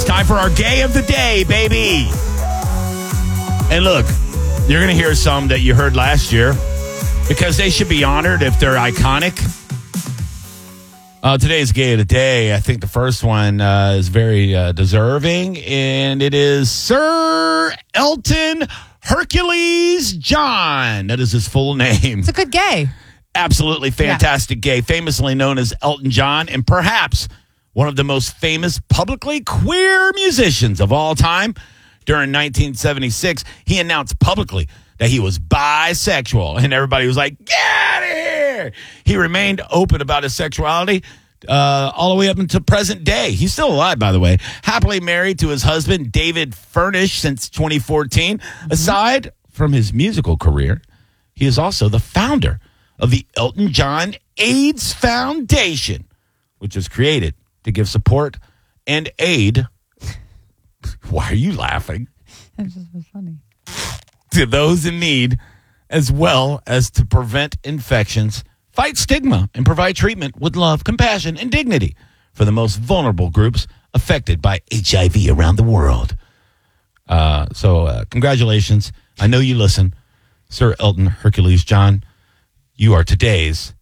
It's time for our gay of the day, baby. And look, you're going to hear some that you heard last year because they should be honored if they're iconic. Today's gay of the day, I think the first one is very deserving, and it is Sir Elton Hercules John. That is his full name. It's a good gay. Absolutely fantastic gay, famously known as Elton John, and perhaps one of the most famous publicly queer musicians of all time. During 1976, he announced publicly that he was bisexual, and everybody was like, get out of here! He remained open about his sexuality all the way up until present day. He's still alive, by the way. Happily married to his husband, David Furnish, since 2014. Aside from his musical career, he is also the founder of the Elton John AIDS Foundation, which was created to give support and aid. Why are you laughing? It just was funny. To those in need, as well as to prevent infections, fight stigma, and provide treatment with love, compassion, and dignity for the most vulnerable groups affected by HIV around the world. So congratulations. I know you listen. Sir Elton Hercules John, you are today's